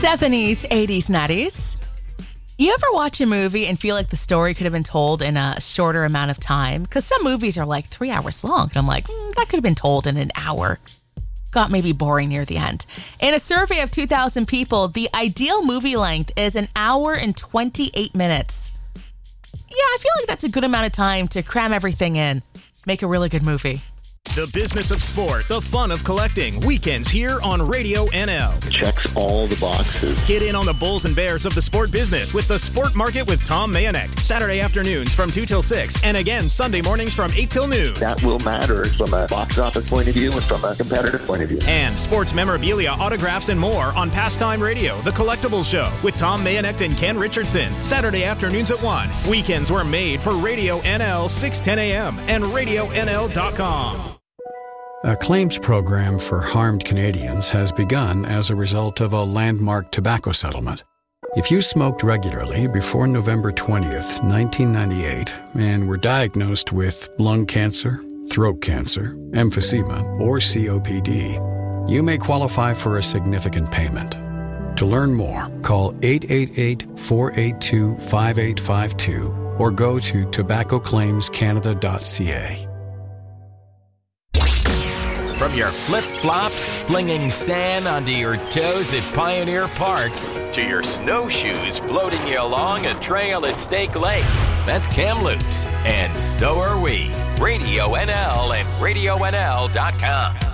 70s, 80s, 90s. You ever watch a movie and feel like the story could have been told in a shorter amount of time? Because some movies are like 3 hours long. And I'm like, that could have been told in an hour. Got maybe boring near the end. In a survey of 2,000 people, the ideal movie length is an hour and 28 minutes. Yeah, I feel like that's a good amount of time to cram everything in. Make a really good movie. The business of sport, the fun of collecting. Weekends here on Radio NL. Checks all the boxes. Get in on the bulls and bears of the sport business with the Sport Market with Tom Mayonek. Saturday afternoons from 2 till 6. And again, Sunday mornings from 8 till noon. That will matter from a box office point of view and from a competitive point of view. And sports memorabilia, autographs, and more on Pastime Radio, the Collectibles Show with Tom Mayonek and Ken Richardson. Saturday afternoons at 1. Weekends were made for Radio NL 610 a.m. and RadioNL.com. A claims program for harmed Canadians has begun as a result of a landmark tobacco settlement. If you smoked regularly before November 20th, 1998, and were diagnosed with lung cancer, throat cancer, emphysema, or COPD, you may qualify for a significant payment. To learn more, call 888-482-5852 or go to tobaccoclaimscanada.ca. From your flip-flops, flinging sand onto your toes at Pioneer Park, to your snowshoes floating you along a trail at Snake Lake, that's Kamloops, and so are we. Radio NL and RadioNL.com.